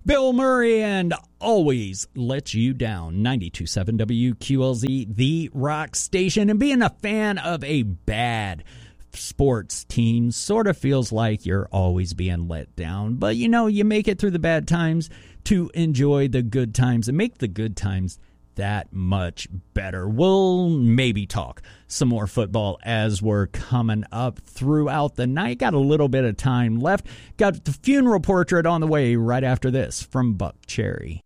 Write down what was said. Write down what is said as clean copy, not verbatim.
Bill Murray and Always Let You Down. 92.7 WQLZ, the rock station. And being a fan of a bad sports team sort of feels like you're always being let down. But, you know, you make it through the bad times to enjoy the good times and make the good times that much better. We'll maybe talk some more football as we're coming up throughout the night. Got a little bit of time left. Got the funeral portrait on the way right after this from Buck Cherry.